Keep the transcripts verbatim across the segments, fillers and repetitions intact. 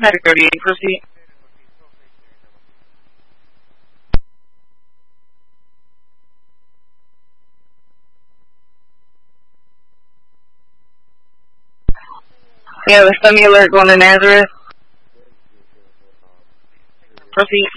Medic thirty-eight, proceed. Yeah, the semi alert going to Nazareth. Proceed.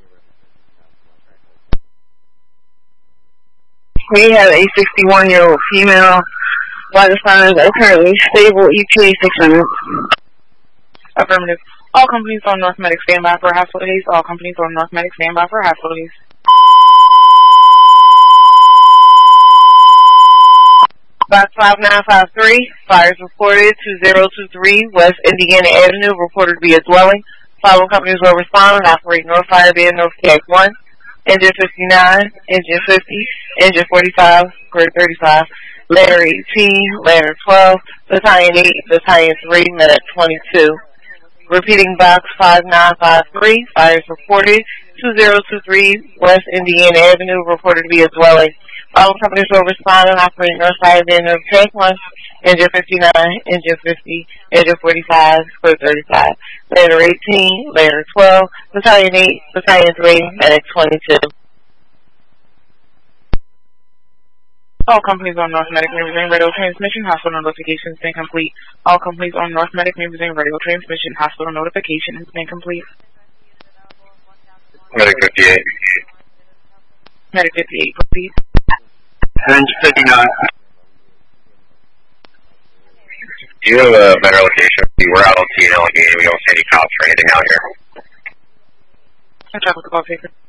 We have a sixty-one-year-old female. Vital signs are currently stable. E T A six hundred. Affirmative. All companies on North Medic standby for hospital days. All companies on North Medic standby for hospital days. Box five nine five three. Fires reported two zero two three West Indiana Avenue. Reported via dwelling. Following companies will respond and operate North Fire via North K X one. Engine fifty-nine, Engine fifty, Engine forty-five, Grade thirty-five, Ladder eighteen, Ladder twelve, Battalion eight, Battalion three, Medic twenty-two. Repeating box five nine five three, fires reported two zero two three West Indiana Avenue, reported via dwelling. All companies will respond and operate North Fire via North K X one, Engine fifty-nine, Engine fifty, Engine forty-five, Grade thirty-five, Ladder eighteen, Ladder twelve, Battalion eight, Battalion three, Medic twenty-two. All companies on North Medic may resume radio transmission. Hospital notification has been complete. All companies on North Medic may resume radio transmission. Hospital notification has been complete. Medic fifty-eight. Medic fifty-eight, proceed. Engine fifty-nine. Do you have a better location? We're out on T and L again. We don't see any cops or anything out here. I'll talk with the call taker.